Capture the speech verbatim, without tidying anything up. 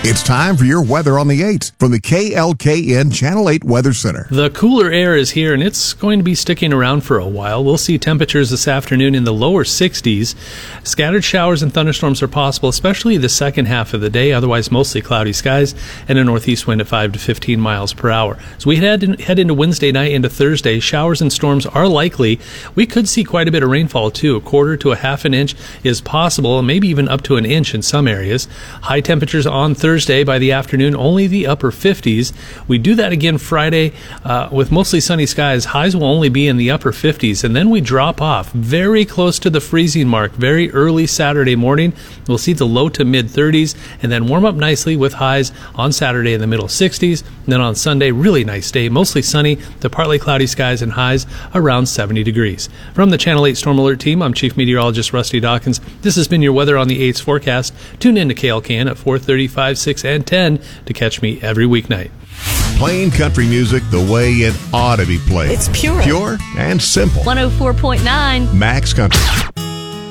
It's time for your weather on the eights from the K L K N Channel eight Weather Center. The cooler air is here, and it's going to be sticking around for a while. We'll see temperatures this afternoon in the lower sixties. Scattered showers and thunderstorms are possible, especially the second half of the day. Otherwise, mostly cloudy skies and a northeast wind at five to fifteen miles per hour. As we head, in, head into Wednesday night into Thursday, showers and storms are likely. We could see quite a bit of rainfall, too. A quarter to a half an inch is possible, maybe even up to an inch in some areas. High temperatures on Thursday. Thursday by the afternoon, only the upper fifties. We do that again Friday uh, with mostly sunny skies. Highs will only be in the upper fifties, and then we drop off very close to the freezing mark very early Saturday morning. We'll see the low to mid thirties, and then warm up nicely with highs on Saturday in the middle sixties. And then on Sunday, really nice day, mostly sunny to partly cloudy skies and highs around seventy degrees. From the Channel eight Storm Alert team, I'm Chief Meteorologist Rusty Dawkins. This has been your weather on the eights forecast. Tune in to K L K N at four thirty-five, six, and ten to catch me every weeknight. Playing country music the way it ought to be played. It's pure. Pure and simple. one oh four point nine Max Country.